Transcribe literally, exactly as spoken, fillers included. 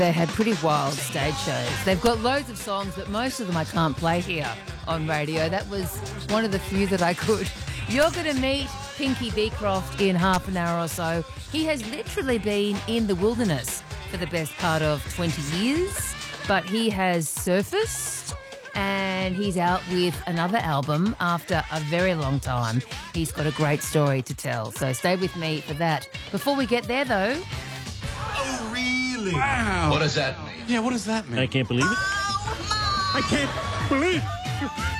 They had pretty wild stage shows. They've got loads of songs, but most of them I can't play here on radio. That was one of the few that I could. You're going to meet Pinky Beecroft in half an hour or so. He has literally been in the wilderness for the best part of twenty years, but he has surfaced and he's out with another album after a very long time. He's got a great story to tell, so stay with me for that. Before we get there, though... Oh, really? Wow. What does that mean? Yeah, what does that mean? I can't believe it. Oh, I can't believe it.